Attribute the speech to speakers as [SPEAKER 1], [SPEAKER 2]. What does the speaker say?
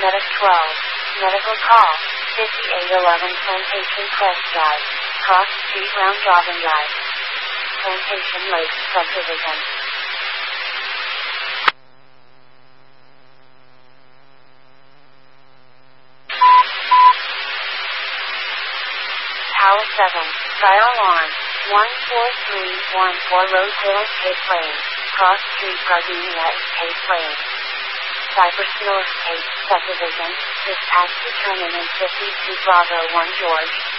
[SPEAKER 1] Medic 12, medical call, 5811 Plantation Crest Drive, Cross Street Round Robin Drive, Plantation Lake Subdivision. Tower 7, fire alarm, 14314 Rosedale Escape Lane, Cross Street Gardenia Escape Lane. Cypress Hill Escape Subdivision, dispatch determinant 52 Bravo 1 George.